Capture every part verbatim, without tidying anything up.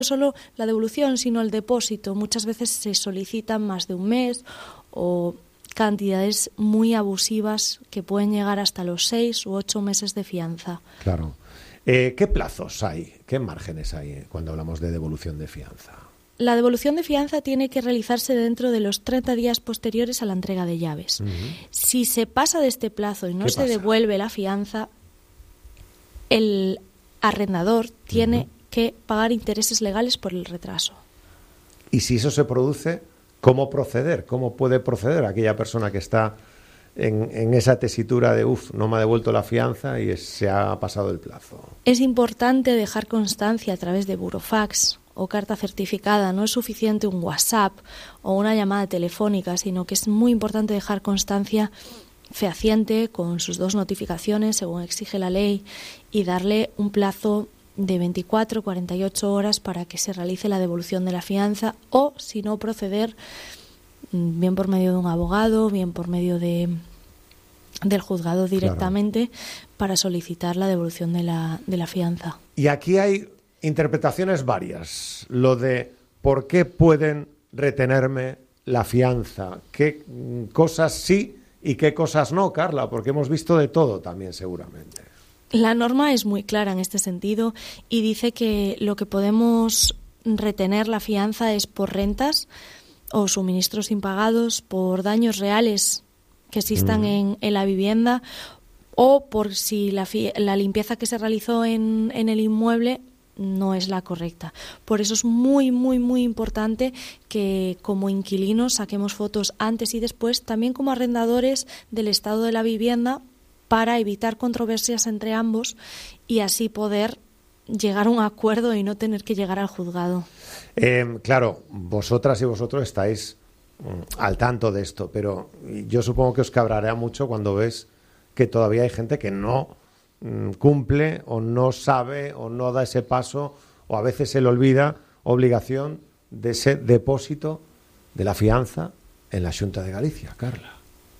solo la devolución, sino el depósito. Muchas veces se solicitan más de un mes o cantidades muy abusivas que pueden llegar hasta los seis u ocho meses de fianza. Claro. Eh, ¿Qué plazos hay? ¿Qué márgenes hay cuando hablamos de devolución de fianza? La devolución de fianza tiene que realizarse dentro de los treinta días posteriores a la entrega de llaves. Uh-huh. Si se pasa de este plazo y no se pasa? devuelve la fianza, el arrendador tiene uh-huh. que pagar intereses legales por el retraso. Y si eso se produce, ¿cómo proceder? ¿Cómo puede proceder aquella persona que está en, en esa tesitura de uff, no me ha devuelto la fianza y es, se ha pasado el plazo? Es importante dejar constancia a través de burofax o carta certificada. No es suficiente un WhatsApp o una llamada telefónica, sino que es muy importante dejar constancia fehaciente con sus dos notificaciones, según exige la ley, y darle un plazo de veinticuatro a cuarenta y ocho horas para que se realice la devolución de la fianza, o si no, proceder bien por medio de un abogado, bien por medio de del juzgado directamente, claro, para solicitar la devolución de la, de la fianza. Y aquí hay interpretaciones varias. Lo de por qué pueden retenerme la fianza, qué cosas sí y qué cosas no, Carla, porque hemos visto de todo también seguramente. La norma es muy clara en este sentido y dice que lo que podemos retener la fianza es por rentas o suministros impagados, por daños reales que existan mm. en, en la vivienda, o por si la, fi- la limpieza que se realizó en, en el inmueble no es la correcta. Por eso es muy, muy, muy importante que como inquilinos saquemos fotos antes y después, también como arrendadores, del estado de la vivienda, para evitar controversias entre ambos y así poder llegar a un acuerdo y no tener que llegar al juzgado. Eh, claro, vosotras y vosotros estáis mm, al tanto de esto, pero yo supongo que os cabrará mucho cuando ves que todavía hay gente que no mm, cumple o no sabe o no da ese paso, o a veces se le olvida obligación de ese depósito de la fianza en la Xunta de Galicia, Carla.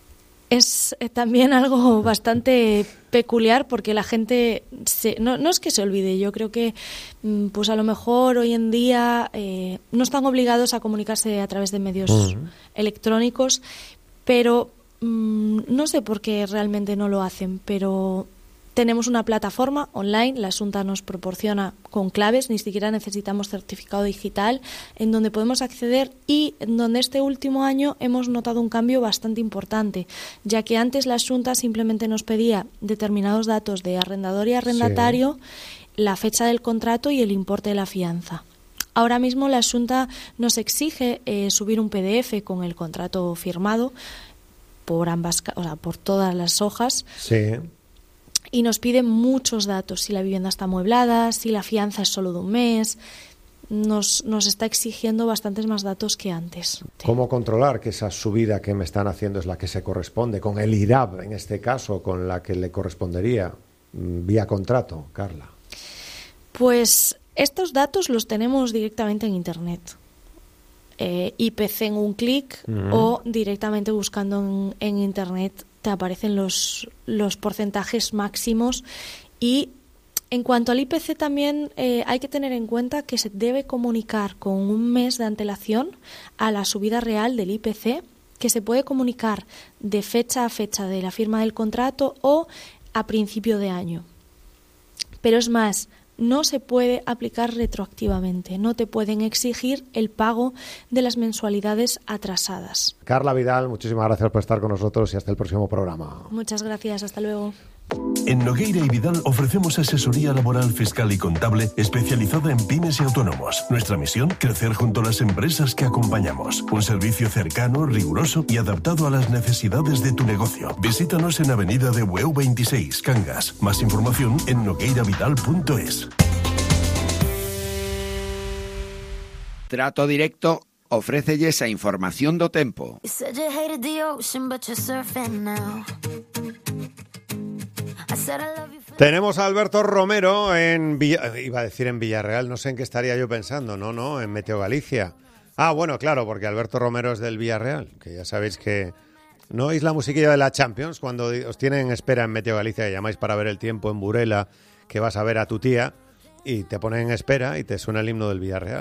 Es eh, también algo bastante peculiar porque la gente, se, no, no es que se olvide, yo creo que pues a lo mejor hoy en día eh, no están obligados a comunicarse a través de medios uh-huh. electrónicos, pero mmm, no sé por qué realmente no lo hacen, pero tenemos una plataforma online, la Xunta nos proporciona con claves, ni siquiera necesitamos certificado digital, en donde podemos acceder y en donde este último año hemos notado un cambio bastante importante, ya que antes la Xunta simplemente nos pedía determinados datos de arrendador y arrendatario, sí. la fecha del contrato y el importe de la fianza. Ahora mismo la Xunta nos exige eh, subir un P D F con el contrato firmado por ambas, o sea, por todas las hojas. Sí. Y nos piden muchos datos, si la vivienda está amueblada, si la fianza es solo de un mes. Nos, nos está exigiendo bastantes más datos que antes. ¿Cómo controlar que esa subida que me están haciendo es la que se corresponde con el I R A B, en este caso, con la que le correspondería vía contrato, Carla? Pues estos datos los tenemos directamente en Internet. Eh, I P C en un clic uh-huh. o directamente buscando en, en Internet te aparecen los, los porcentajes máximos. Y en cuanto al I P C también eh, hay que tener en cuenta que se debe comunicar con un mes de antelación a la subida real del I P C, que se puede comunicar de fecha a fecha de la firma del contrato o a principio de año. Pero es más, no se puede aplicar retroactivamente, no te pueden exigir el pago de las mensualidades atrasadas. Carla Vidal, muchísimas gracias por estar con nosotros y hasta el próximo programa. Muchas gracias, hasta luego. En Nogueira y Vidal ofrecemos asesoría laboral, fiscal y contable especializada en pymes y autónomos. Nuestra misión, crecer junto a las empresas que acompañamos. Un servicio cercano, riguroso y adaptado a las necesidades de tu negocio. Visítanos en Avenida de Bueu veintiséis, Cangas. Más información en nogueira vidal punto es. Trato Directo ofrécelles a información do tempo. Tenemos a Alberto Romero en Villa... iba a decir en Villarreal, no sé en qué estaría yo pensando, no, no, en Meteo Galicia. Ah, bueno, claro, porque Alberto Romero es del Villarreal, que ya sabéis que no oís la musiquilla de la Champions cuando os tienen en espera en Meteo Galicia y llamáis para ver el tiempo en Burela, que vas a ver a tu tía, y te ponen en espera y te suena el himno del Villarreal.